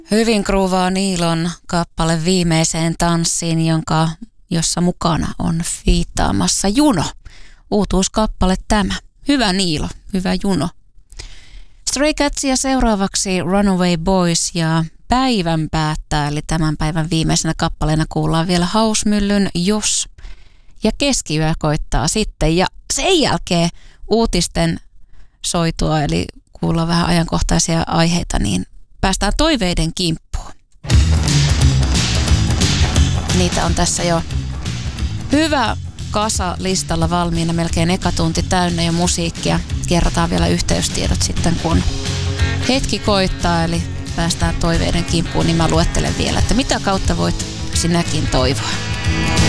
Hyvin groovaa Niilon kappale Viimeiseen tanssiin, jossa mukana on fiittaamassa Juno. Uutuuskappale tämä. Hyvä Niilo, hyvä Juno. Stray Catsia seuraavaksi Runaway Boys ja päivän päättää, eli tämän päivän viimeisenä kappaleena kuullaan vielä Hausmyllyn Jos. Ja keskiyö koittaa sitten ja sen jälkeen uutisten soitua, eli kuullaan vähän ajankohtaisia aiheita, niin päästään toiveiden kimppuun. Niitä on tässä jo hyvä kasa listalla valmiina, melkein eka tunti täynnä jo musiikkia. Kerrotaan vielä yhteystiedot sitten, kun hetki koittaa, eli päästään toiveiden kimppuun, niin mä luettelen vielä, että mitä kautta voit sinäkin toivoa.